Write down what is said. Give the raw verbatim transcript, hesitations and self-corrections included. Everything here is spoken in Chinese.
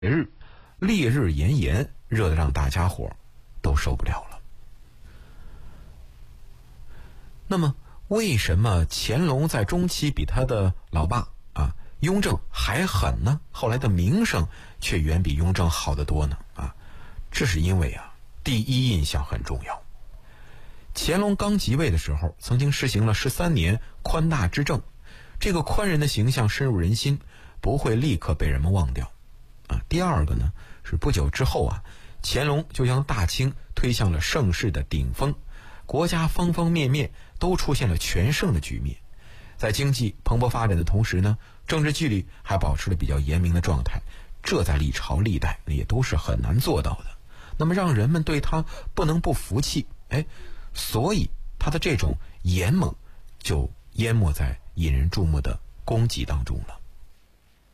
日，烈日炎炎，热得让大家伙都受不了了。那么为什么乾隆在中期比他的老爸啊雍正还狠呢？后来的名声却远比雍正好得多呢？啊，这是因为啊，第一印象很重要。乾隆刚即位的时候，曾经实行了十三年宽大之政，这个宽人的形象深入人心，不会立刻被人们忘掉。啊，第二个呢，是不久之后啊，乾隆就将大清推向了盛世的顶峰，国家方方面面都出现了全盛的局面。在经济蓬勃发展的同时呢，政治纪律还保持了比较严明的状态，这在历朝历代也都是很难做到的。那么让人们对他不能不服气，哎，所以他的这种严猛就淹没在引人注目的功绩当中了。